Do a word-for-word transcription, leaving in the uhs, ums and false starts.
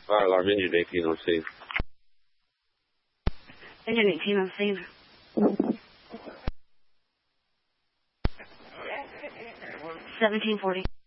Fire alarm, engine eighteen on scene. Engine eighteen on scene. seventeen forty.